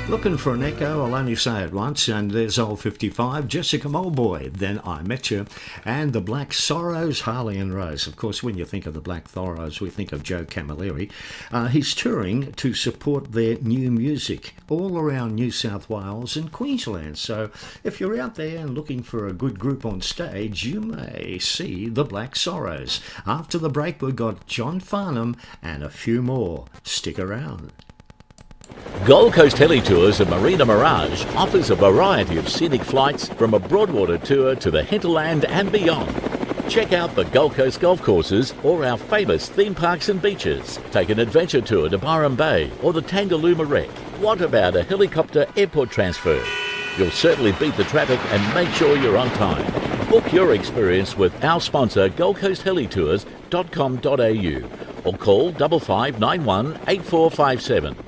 Looking for an echo? I'll only say it once, and there's old 55, Jessica Mulboy, Then I Met You, and the Black Sorrows, Harley and Rose. Of course, when you think of the Black Sorrows, we think of Joe Camilleri. He's touring to support their new music all around New South Wales and Queensland. So if you're out there and looking for a good group on stage, you may see the Black Sorrows. After the break, we've got John Farnham and a few more. Stick around. Gold Coast Heli Tours and Marina Mirage offers a variety of scenic flights from a Broadwater tour to the hinterland and beyond. Check out the Gold Coast golf courses or our famous theme parks and beaches. Take an adventure tour to Byron Bay or the Tangalooma Wreck. What about a helicopter airport transfer? You'll certainly beat the traffic and make sure you're on time. Book your experience with our sponsor goldcoasthelitours.com.au or call 5591 8457.